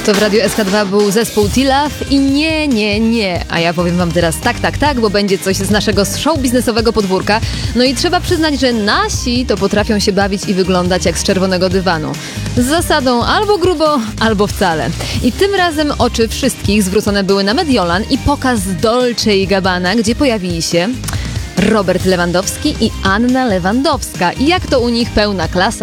To w Radiu SK2 był zespół T-Love i nie. A ja powiem wam teraz tak, bo będzie coś z naszego show biznesowego podwórka. No i trzeba przyznać, że nasi to potrafią się bawić i wyglądać jak z czerwonego dywanu. Z zasadą albo grubo, albo wcale. I tym razem oczy wszystkich zwrócone były na Mediolan i pokaz Dolce & Gabbana, gdzie pojawili się Robert Lewandowski i Anna Lewandowska. I jak to u nich pełna klasa.